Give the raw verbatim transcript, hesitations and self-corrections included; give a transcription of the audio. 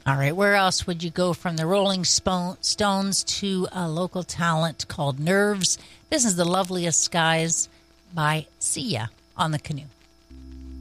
All right, where else would you go from the Rolling Spo- Stones to a local talent called Nerves? This is The Loveliest Skies by Sia on the Canoe.